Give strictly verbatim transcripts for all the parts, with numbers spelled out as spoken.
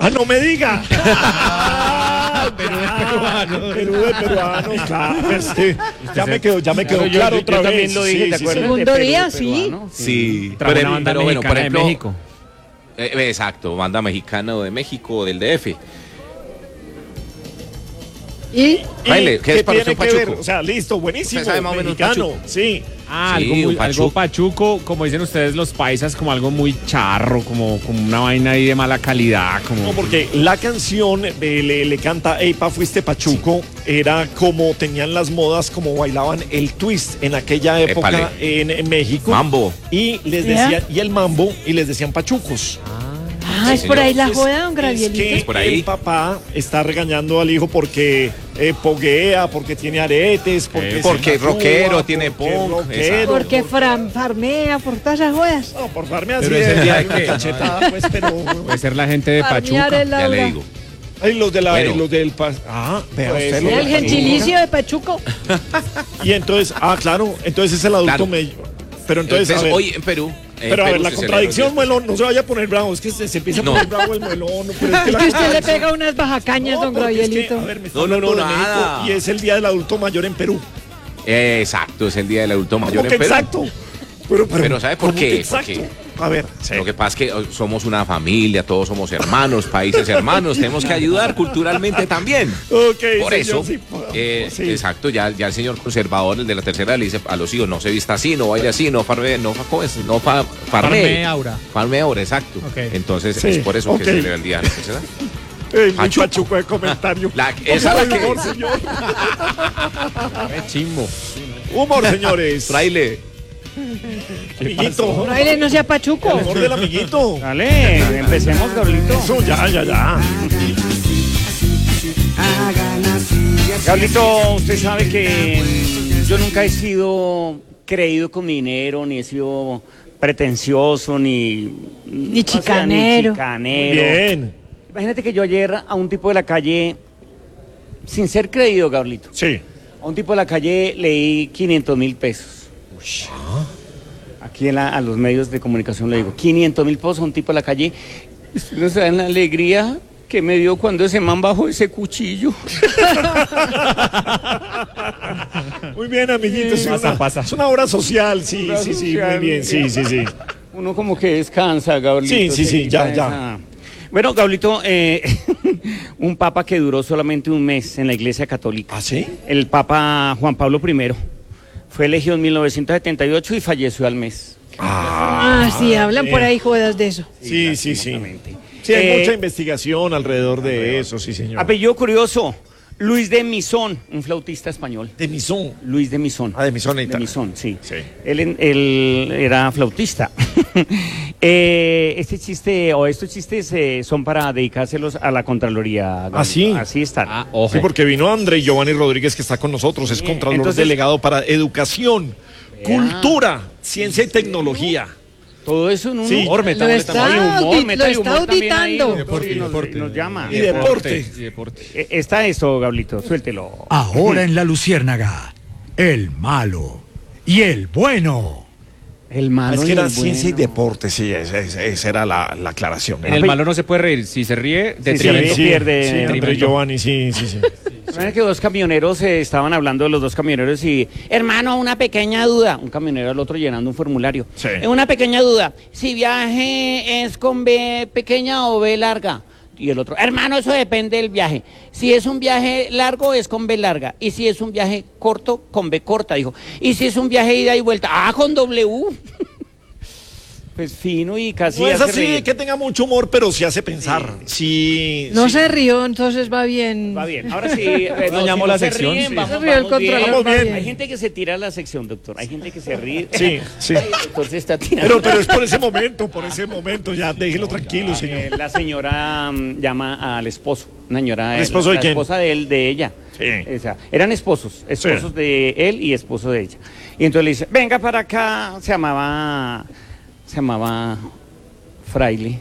¡Ah, no me diga! Ah, Perú es peruano. Perú es peruano, claro. Este, ya me quedó, ya me quedó yo, claro yo, otra yo vez. también lo dije, Sí, ¿te sí, acuerdas? sí. Segundo de Perú, día, sí. peruano? Sí, Trajo pero, una banda pero bueno, por mexicana de ejemplo, México. eh, exacto, banda mexicana o de México o del D F. ¿Y? Fraile, ¿Y ¿qué es para tiene usted que ver? Pachuco? O sea, listo, buenísimo. Usted sabe más o menos mexicano, Pachuco. sí. Ah, Sí, algo, muy, un algo pachuco. pachuco, como dicen ustedes los paisas, como algo muy charro, como, como una vaina ahí de mala calidad. Como, No, porque la canción eh, le, le canta Ey, pa, fuiste Pachuco, era como tenían las modas, como bailaban el twist en aquella época Épale. en, en México. Mambo. Y les ¿Ya? decían, y el mambo, y les decían pachucos. Ah, es por ahí la Entonces, joda, don es Gravielito. que por ahí. el papá está regañando al hijo porque eh, poguea, porque tiene aretes, porque, Eh, porque se tatúa, rockero, tiene porque punk, rockero, Porque por- fran- farmea por todas esas jodas. No, por farme así Pero es el día de una qué? cachetada, pues, pero... puede ser la gente de Farmear Pachuca. es la Ya le hora. digo. Ay, los de la, Bueno. los del... pa- Ah, vea Pues, usted sí, lo Mira de el Pachuca. gentilicio de Pachuco. Y entonces, ah, claro, entonces es el adulto Claro. medio. Pero entonces, Entonces, a ver, hoy en Perú. en pero a ver, Perú la se contradicción, celebra el día- Muelón, no se vaya a poner bravo, es que se, se empieza a No. poner bravo el Muelón. Pero es que la Que usted le contradicción- pega unas bajacañas, No, don porque es que, Gravielito. a ver, me está No, no, hablando no, de México nada. y es el día del adulto mayor en Perú. Eh, Exacto, es el día del adulto mayor ¿Cómo en que Perú. exacto? Pero, Pero ¿sabe por ¿cómo qué? que exacto? Porque- A ver, sí. Lo que pasa es que oh, somos una familia, todos somos hermanos, países hermanos, tenemos que ayudar culturalmente también. Ok, Por señor, eso, sí, por- eh, sí. exacto, ya, ya el señor conservador, el de la tercera, le dice a los hijos, no se vista así, no baile así, no farme, no, fa- ¿cómo es? no fa, farme. Farme aura. Farme aura, exacto. Ok. Entonces Sí, es por eso ok. que se celebra el día de la tercera. Ey, muy Pachuco. pachuco de comentario. La- esa es la que- Humor, señor. Qué chimbo. Humor, señores. Fraile. Amiguito. Fraile, no sea Pachuco. El humor del amiguito. Dale, empecemos, Gablito. Eso, ya, ya, ya. Gablito, usted sabe que mm, yo nunca he sido creído con mi dinero, ni he sido pretencioso, ni... Ni o sea, chicanero. ni chicanero. Bien. Imagínate que yo ayer a un tipo de la calle, sin ser creído, Gablito, Sí. a un tipo de la calle leí quinientos mil pesos. Aquí en la- a los medios de comunicación le digo, quinientos mil pesos a un tipo de la calle. Usted no sabe la alegría que me dio cuando ese man bajó ese cuchillo. Muy bien, amiguito. Es Pasa, una, pasa. es una obra social, sí, Obra sí, sí, social, muy bien, sí, sí, sí. Uno como que descansa, Gablito. Sí, sí, se sí, quita ya, ya. esa- Bueno, Gablito, eh, un papa que duró solamente un mes en la Iglesia Católica. ¿Ah, sí? El Papa Juan Pablo primero. Fue elegido en mil novecientos setenta y ocho y falleció al mes. Ah, sí, hablan por ahí jodas de eso. Sí, sí, sí. lastimosamente. Sí, hay Eh, mucha investigación alrededor de eso, sí, señor. Apellido curioso, Luis de Misón, un flautista español. De Misón. Luis de Misón. Ah, de Misón, De Italia. Misón, sí. Sí. Él, en- él era flautista. Eh, este chiste o estos chistes eh, son para dedicárselos a la Contraloría. ¿Ah, sí? Así están. Ah, ojo. Sí, porque vino André Giovanni Rodríguez, que está con nosotros, es Sí, Contralor entonces- Delegado para Educación, Cultura, Ciencia y Tecnología. Todo eso en un Sí. humor, Lo métale está también humor, audit- métale lo está humor también ahí, auditando. doctor, y nos- Deporte. y nos llama. Y deporte. Y deporte. Eh, Está esto, Gablito, suéltelo. Ahora en La Luciérnaga, el malo y el bueno. El malo Es que y era el Ciencia y bueno. Deporte, sí, esa, esa- esa era la, la aclaración. En el malo no se puede reír. Si se ríe, Sí, detrimento. sí, pierde. Sí, André detrimento. Giovanni, sí, sí, sí. Saben que dos camioneros eh, estaban hablando de los dos camioneros y, hermano, una pequeña duda. Un camionero al otro llenando un formulario. Sí. Eh, Una pequeña duda. Si viaje es con B pequeña o B larga. Y el otro, hermano, eso depende del viaje. Si es un viaje largo, es con B larga. Y si es un viaje corto, con B corta, dijo. Y si es un viaje ida y vuelta, ah, con W. Pues fino y casi No es hace así reír. que tenga mucho humor, pero sí hace pensar. Sí. No sí. se rió, entonces va bien. Va bien, ahora sí. eh, no, Dañamos si la no se sección, ríen, sí. vamos, Se rió el vamos bien. controlador, Vamos va bien. bien. Hay gente que se tira a la sección, doctor. Hay gente que se ríe. Sí, sí. El doctor se está tirando. Pero, pero es por ese momento, por ese momento. Ya, déjelo tranquilo, Eh, señor. La señora mm, llama al esposo. Una señora. ¿El esposo de la quién? esposa de él, de ella. Sí. O sea, eran esposos. Esposos Sí. de él y esposo de ella. Y entonces le dice, venga para acá. Se llamaba. Se llamaba. Fraile.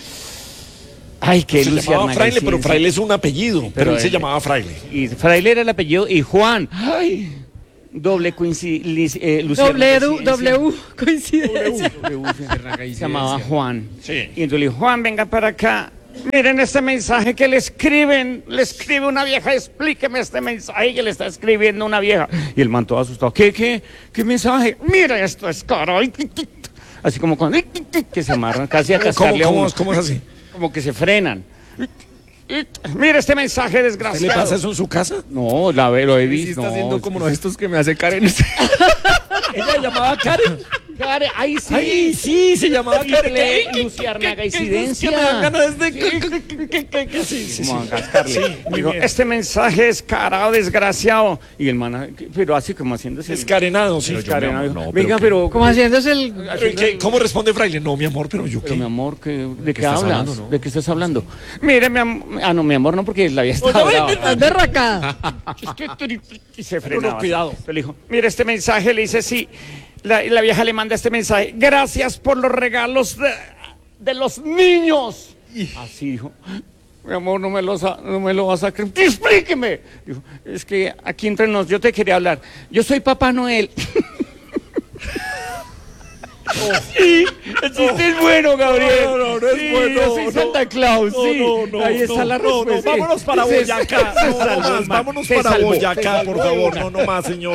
Ay, qué Se llamaba luciérnaga, Fraile, sí, pero sí. Fraile es un apellido. Pero, pero él se él- llamaba Fraile. Y Fraile era el apellido y Juan. Ay, doble coincidencia. Eh, W, W, coincidencia. Se llamaba Juan. Sí. Y entonces le dijo, Juan, venga para acá. Miren este mensaje que le escriben, le escribe una vieja, explíqueme este mensaje que le está escribiendo una vieja. Y el man todo asustado, ¿qué, qué, qué mensaje? Mira esto es caro. Así como cuando que se amarran casi a cascarle a ¿Cómo, uno. cómo, cómo es así? Como que se frenan. Mira este mensaje ¿Qué desgraciado. le pasa eso en su casa? No, la ve, lo he Sí, visto. está haciendo no, como los estos que me hace Karen. Ella llamaba Karen. Karen, ahí sí. Ay, sí, se llamaba Karen. Triple ¿Qué? Luciérnaga ¿Qué? ¿Qué? incidencia. ¿Qué? Me dan ganas de... Sí, sí, sí. Como a cascarle. Sí, muy Digo, bien. este mensaje es carado, desgraciado. Y el man, pero así como haciéndose. Descarenado, sí. Descarenado. Pero yo, mi amor, no, Venga, pero pero. Como haciéndose el... ¿Qué- qué- ¿Cómo responde Fraile? No, mi amor, pero yo Pero qué. mi amor, ¿qué- ¿de qué, estás hablas? hablando, no? ¿De qué estás hablando? Mire, mi amor. Ah, no, mi amor, no, porque la había estado brava. Estás derracada. Y se No, frenaba. no, cuidado. Le dijo, mire este mensaje, le dice, sí. La, la vieja le manda este mensaje. Gracias por los regalos de, de los niños. Así dijo. Mi amor, no me, los, no me lo vas a creer. Explíqueme. Dijo, es que aquí entre nos, yo te quería hablar. Yo soy Papá Noel. Sí, el chiste es bueno, Gabriel. No, no, no es Sí, bueno, yo soy no. Santa Claus, No, sí. no, no, Ahí está no, la no, no, respuesta. vámonos para Se- Boyacá. se No, no salvó, más, man. vámonos Se para salvó, Boyacá, se por salvó. favor. No, no más, señor.